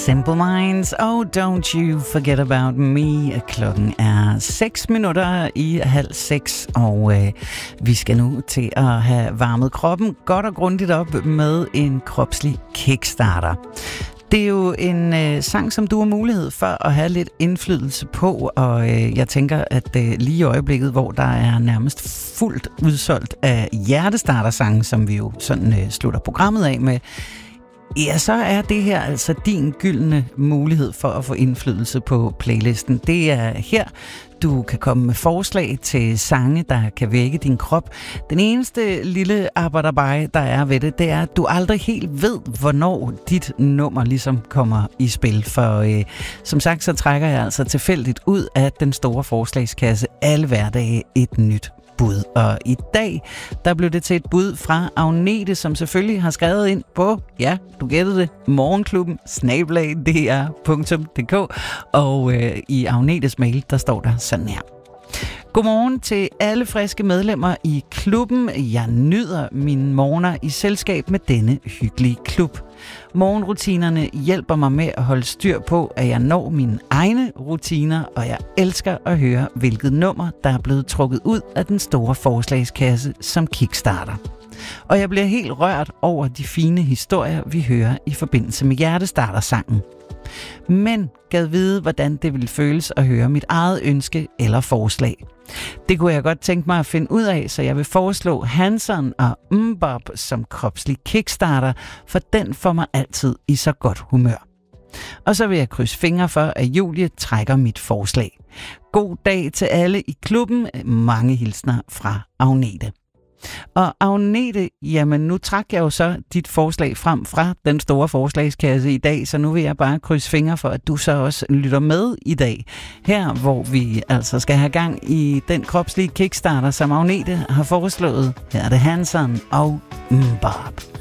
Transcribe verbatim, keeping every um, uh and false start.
Simple Minds, oh don't you forget about me. Klokken er seks minutter i halv seks, og øh, vi skal nu til at have varmet kroppen godt og grundigt op med en kropslig kickstarter. Det er jo en øh, sang, som du har mulighed for at have lidt indflydelse på, og øh, jeg tænker, at øh, lige i øjeblikket, hvor der er nærmest fuldt udsolgt af hjertestartersange, som vi jo sådan øh, slutter programmet af med, ja, så er det her altså din gyldne mulighed for at få indflydelse på playlisten. Det er her, du kan komme med forslag til sange, der kan vække din krop. Den eneste lille arbejderbej, der er ved det, det er, at du aldrig helt ved, hvornår dit nummer ligesom kommer i spil. For øh, som sagt, så trækker jeg altså tilfældigt ud af den store forslagskasse alle hverdage et nyt bud. Og i dag, der blev det til et bud fra Agnete, som selvfølgelig har skrevet ind på, ja, du gættede det, morgenklubben snabel-a d r punktum d k, og øh, i Agnetes mail, der står der sådan her. Godmorgen til alle friske medlemmer i klubben. Jeg nyder mine morgener i selskab med denne hyggelige klub. Morgenrutinerne hjælper mig med at holde styr på, at jeg når mine egne rutiner, og jeg elsker at høre, hvilket nummer, der er blevet trukket ud af den store forslagskasse som kickstarter. Og jeg bliver helt rørt over de fine historier, vi hører i forbindelse med hjertestartersangen. Men gad vide, hvordan det ville føles at høre mit eget ønske eller forslag. Det kunne jeg godt tænke mig at finde ud af, så jeg vil foreslå Hanson og MMMBop som kropslig kickstarter, for den får mig altid i så godt humør. Og så vil jeg krydse fingre for, at Julie trækker mit forslag. God dag til alle i klubben. Mange hilsner fra Agnete. Og Agnete, jamen nu trak jeg jo så dit forslag frem fra den store forslagskasse i dag, så nu vil jeg bare krydse fingre for, at du så også lytter med i dag. Her, hvor vi altså skal have gang i den kropslige kickstarter, som Agnete har foreslået. Her er det Hanson og MMMBop.